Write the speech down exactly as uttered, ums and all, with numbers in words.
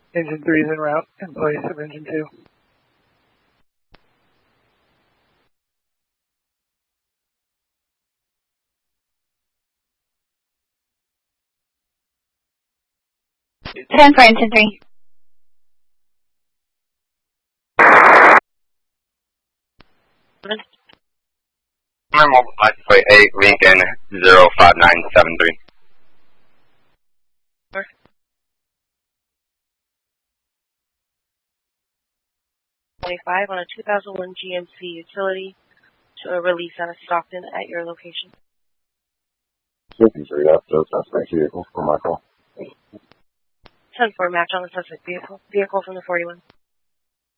Engine three is en route in place of engine two. ten for engine three. Mobile license plate eight, Lincoln zero five nine seven three. twenty-five on a two thousand one G M C utility to a release out of Stockton at your location. fifty-three, that's the suspect vehicle for my call. ten four match on the suspect vehicle. Vehicle from the forty-one.